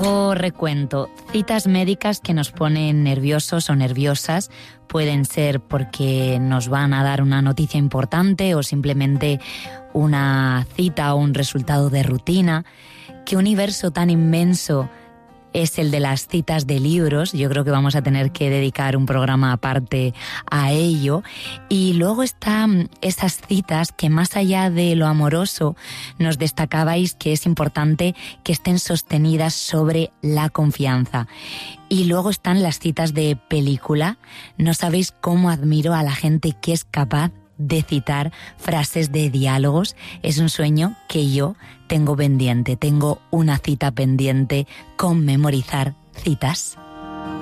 Hago recuento. Citas médicas que nos ponen nerviosos o nerviosas. Pueden ser porque nos van a dar una noticia importante o simplemente una cita o un resultado de rutina. ¿Qué universo tan inmenso es el de las citas de libros? Yo creo que vamos a tener que dedicar un programa aparte a ello. Y luego están esas citas que, más allá de lo amoroso, nos destacabais que es importante que estén sostenidas sobre la confianza. Y luego están las citas de película. No sabéis cómo admiro a la gente que es capaz de citar frases de diálogos. Es un sueño que yo tengo pendiente. Tengo una cita pendiente con memorizar citas.